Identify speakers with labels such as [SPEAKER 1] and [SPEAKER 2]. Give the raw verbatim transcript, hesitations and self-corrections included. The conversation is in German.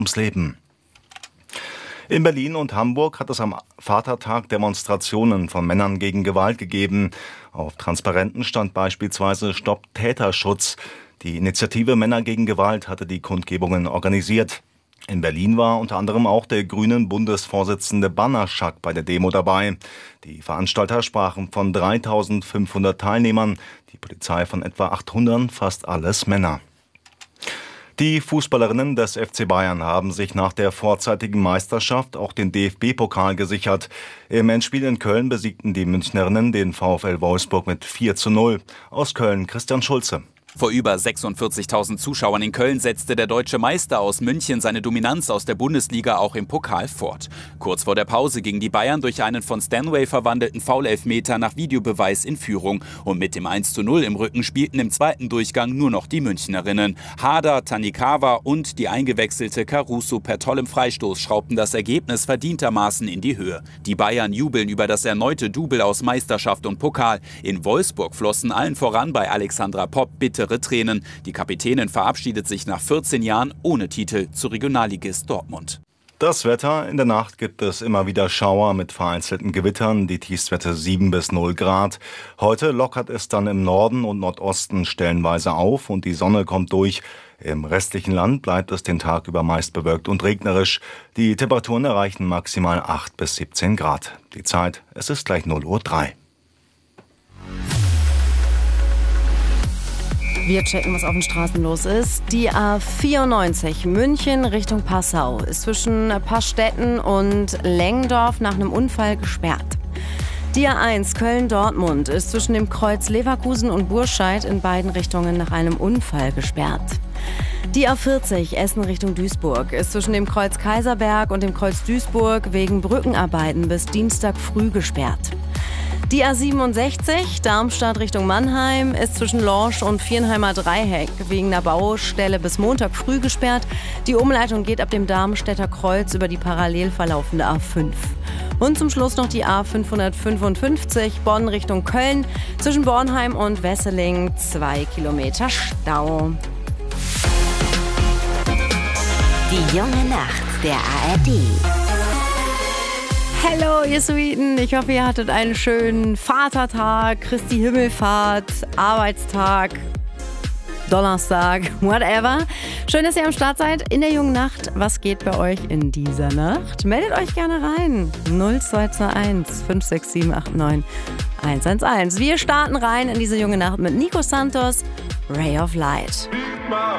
[SPEAKER 1] ums Leben. In Berlin und Hamburg hat es am Vatertag Demonstrationen von Männern gegen Gewalt gegeben. Auf Transparenten stand beispielsweise Stopp Täterschutz. Die Initiative Männer gegen Gewalt hatte die Kundgebungen organisiert. In Berlin war unter anderem auch der grünen Bundesvorsitzende Banaszak bei der Demo dabei. Die Veranstalter sprachen von dreitausendfünfhundert Teilnehmern, die Polizei von etwa achthundert, fast alles Männer. Die Fußballerinnen des F C Bayern haben sich nach der vorzeitigen Meisterschaft auch den D F B-Pokal gesichert. Im Endspiel in Köln besiegten die Münchnerinnen den VfL Wolfsburg mit vier zu null. Aus Köln Christian Schulze.
[SPEAKER 2] Vor über sechsundvierzigtausend Zuschauern in Köln setzte der deutsche Meister aus München seine Dominanz aus der Bundesliga auch im Pokal fort. Kurz vor der Pause gingen die Bayern durch einen von Stanway verwandelten Foul-Elfmeter nach Videobeweis in Führung. Und mit dem eins zu null im Rücken spielten im zweiten Durchgang nur noch die Münchnerinnen. Harder, Tanikawa und die eingewechselte Caruso per tollem Freistoß schraubten das Ergebnis verdientermaßen in die Höhe. Die Bayern jubeln über das erneute Double aus Meisterschaft und Pokal. In Wolfsburg flossen allen voran bei Alexandra Popp bitte Tränen. Die Kapitänin verabschiedet sich nach vierzehn Jahren ohne Titel zu Regionalligist Dortmund.
[SPEAKER 1] Das Wetter: In der Nacht gibt es immer wieder Schauer mit vereinzelten Gewittern, die Tiefstwerte sieben bis null Grad. Heute lockert es dann im Norden und Nordosten stellenweise auf und die Sonne kommt durch. Im restlichen Land bleibt es den Tag über meist bewölkt und regnerisch. Die Temperaturen erreichen maximal acht bis siebzehn Grad. Die Zeit: es ist gleich null Uhr drei.
[SPEAKER 3] Wir checken, was auf den Straßen los ist. Die A vierundneunzig München Richtung Passau ist zwischen Passstetten und Lengdorf nach einem Unfall gesperrt. Die A eins Köln-Dortmund ist zwischen dem Kreuz Leverkusen und Burscheid in beiden Richtungen nach einem Unfall gesperrt. Die A vierzig Essen Richtung Duisburg ist zwischen dem Kreuz Kaiserberg und dem Kreuz Duisburg wegen Brückenarbeiten bis Dienstag früh gesperrt. Die A siebenundsechzig Darmstadt Richtung Mannheim ist zwischen Lorsch und Viernheimer Dreieck wegen einer Baustelle bis Montag früh gesperrt. Die Umleitung geht ab dem Darmstädter Kreuz über die parallel verlaufende A fünf. Und zum Schluss noch die A fünfhundertfünfundfünfzig Bonn Richtung Köln. Zwischen Bornheim und Wesseling zwei Kilometer Stau.
[SPEAKER 4] Die junge Nacht der A R D.
[SPEAKER 3] Hallo, ihr Sweeten. Ich hoffe, ihr hattet einen schönen Vatertag, Christi Himmelfahrt, Arbeitstag, Donnerstag, whatever. Schön, dass ihr am Start seid in der jungen Nacht. Was geht bei euch in dieser Nacht? Meldet euch gerne rein. null zwei zwei eins fünf sechs sieben acht neun eins eins eins. Wir starten rein in diese junge Nacht mit Nico Santos, Ray of Light.